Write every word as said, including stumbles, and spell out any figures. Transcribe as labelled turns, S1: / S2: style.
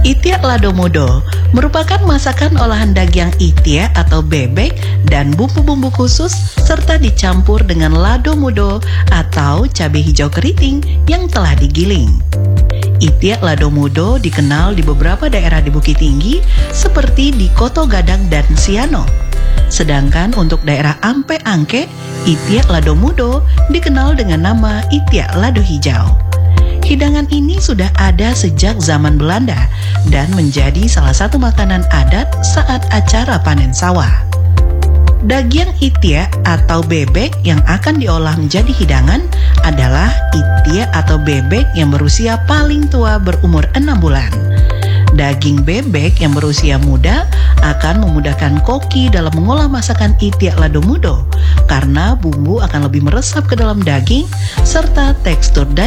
S1: Itiak lado mudo merupakan masakan olahan daging itiak atau bebek dan bumbu-bumbu khusus serta dicampur dengan lado mudo atau cabai hijau keriting yang telah digiling. Itiak lado mudo dikenal di beberapa daerah di Bukit Tinggi seperti di Koto Gadang dan Siano. Sedangkan untuk daerah Ampe Angke, itiak lado mudo dikenal dengan nama itiak lado hijau. Hidangan ini sudah ada sejak zaman Belanda dan menjadi salah satu makanan adat saat acara panen sawah. Daging itiak atau bebek yang akan diolah menjadi hidangan adalah itiak atau bebek yang berusia paling tua berumur enam bulan. Daging bebek yang berusia muda akan memudahkan koki dalam mengolah masakan itiak lado mudo karena bumbu akan lebih meresap ke dalam daging serta tekstur daging